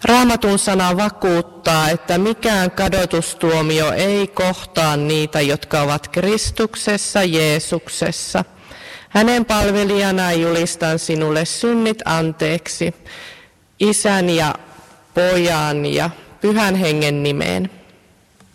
Raamatun sana vakuuttaa, että mikään kadotustuomio ei kohtaa niitä, jotka ovat Kristuksessa Jeesuksessa. Hänen palvelijanaan julistan sinulle synnit anteeksi, Isän ja Pojan ja Pyhän Hengen nimeen.